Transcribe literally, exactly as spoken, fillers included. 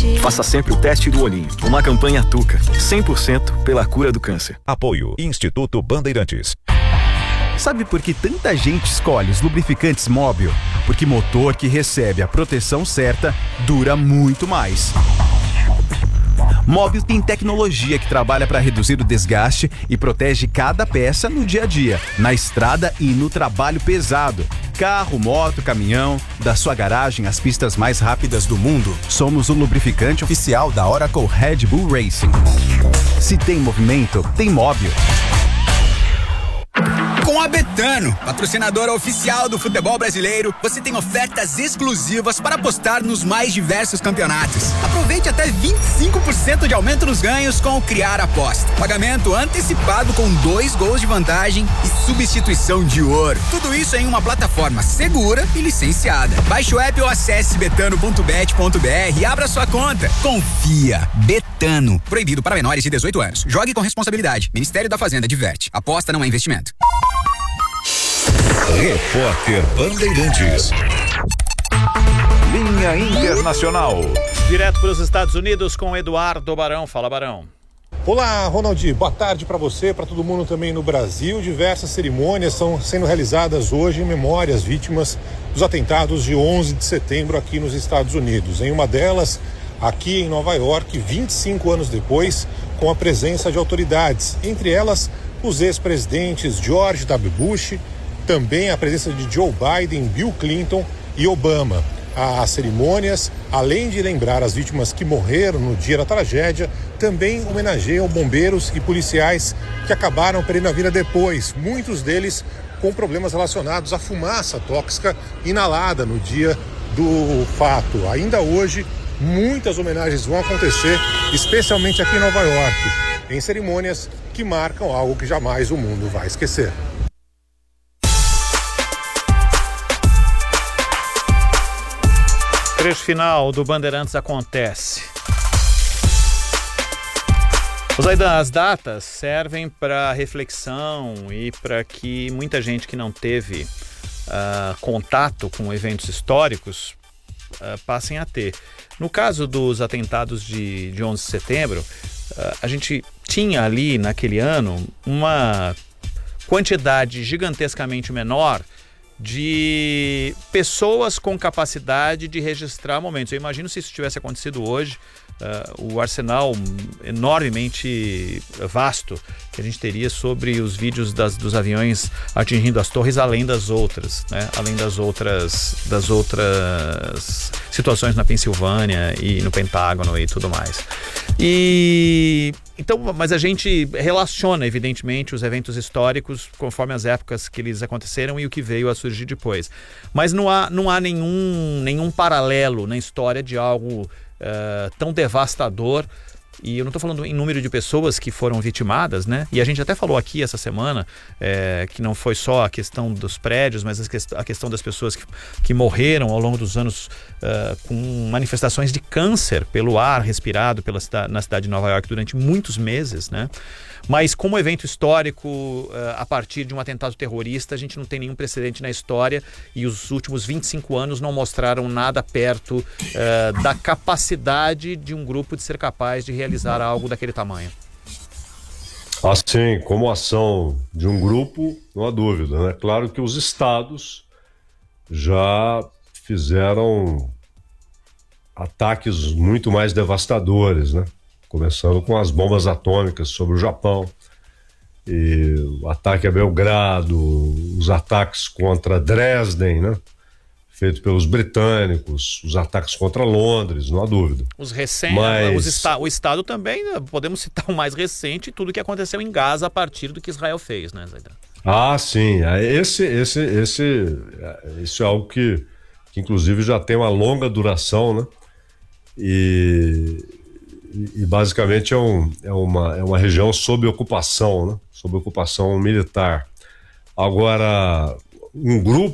Saúde. Faça sempre o teste do olhinho. Uma campanha Tuca, cem por cento pela cura do câncer. Apoio Instituto Bandeirantes. Sabe por que tanta gente escolhe os lubrificantes Móbil? Porque motor que recebe a proteção certa dura muito mais. Móbil tem tecnologia que trabalha para reduzir o desgaste e protege cada peça no dia a dia, na estrada e no trabalho pesado. Carro, moto, caminhão, da sua garagem às pistas mais rápidas do mundo, somos o lubrificante oficial da Oracle Red Bull Racing. Se tem movimento, tem Móbil. Com a Betano, patrocinadora oficial do futebol brasileiro, você tem ofertas exclusivas para apostar nos mais diversos campeonatos. Aproveite até vinte e cinco por cento de aumento nos ganhos com o Criar Aposta. Pagamento antecipado com dois gols de vantagem e substituição de ouro. Tudo isso em uma plataforma segura e licenciada. Baixe o app ou acesse betano ponto bet ponto br e abra sua conta. Confia. Betano. Proibido para menores de dezoito anos. Jogue com responsabilidade. Ministério da Fazenda diverte. Aposta não é investimento. Repórter Bandeirantes. Linha Internacional. Direto para os Estados Unidos com Eduardo Barão. Fala, Barão. Olá, Ronaldi. Boa tarde para você, para todo mundo também no Brasil. Diversas cerimônias estão sendo realizadas hoje em memória às vítimas dos atentados de onze de setembro aqui nos Estados Unidos. Em uma delas, aqui em Nova York, vinte e cinco anos depois, com a presença de autoridades, entre elas os ex-presidentes George W. Bush, também a presença de Joe Biden, Bill Clinton e Obama. As cerimônias, além de lembrar as vítimas que morreram no dia da tragédia, também homenageiam bombeiros e policiais que acabaram perdendo a vida depois, muitos deles com problemas relacionados à fumaça tóxica inalada no dia do fato. Ainda hoje, muitas homenagens vão acontecer, especialmente aqui em Nova York, em cerimônias que marcam algo que jamais o mundo vai esquecer. Trecho final do Bandeirantes acontece. As datas servem para reflexão e para que muita gente que não teve uh, contato com eventos históricos uh, passem a ter. No caso dos atentados de, de onze de setembro, uh, a gente tinha ali naquele ano uma quantidade gigantescamente menor de pessoas com capacidade de registrar momentos. Eu imagino se isso tivesse acontecido hoje, uh, o arsenal enormemente vasto que a gente teria sobre os vídeos das, dos aviões atingindo as torres, além das outras, né? Além das outras, das outras situações na Pensilvânia e no Pentágono e tudo mais. E então, mas a gente relaciona, evidentemente, os eventos históricos conforme as épocas que eles aconteceram e o que veio a surgir depois. Mas não há, não há nenhum, nenhum paralelo na história de algo uh, tão devastador. E eu não estou falando em número de pessoas que foram vitimadas, né? E a gente até falou aqui essa semana é, que não foi só a questão dos prédios, mas a questão das pessoas que, que morreram ao longo dos anos uh, com manifestações de câncer pelo ar respirado pela cida- na cidade de Nova York durante muitos meses, né? Mas como evento histórico, uh, a partir de um atentado terrorista, a gente não tem nenhum precedente na história e os últimos vinte e cinco anos não mostraram nada perto uh, da capacidade de um grupo de ser capaz de realizar algo daquele tamanho. Assim, como ação de um grupo, não há dúvida, né? Claro que os estados já fizeram ataques muito mais devastadores, né? Começando com as bombas atômicas sobre o Japão, e o ataque a Belgrado, os ataques contra Dresden, né? Feito pelos britânicos, os ataques contra Londres, não há dúvida. Os recentes, Mas... os esta, o Estado também, podemos citar o mais recente, tudo que aconteceu em Gaza a partir do que Israel fez, né, Zaidan? Ah, sim, esse, esse, esse, isso é algo que, que inclusive já tem uma longa duração, né? E, e basicamente é, um, é, uma, é uma região sob ocupação, né? Sob ocupação militar. Agora, um grupo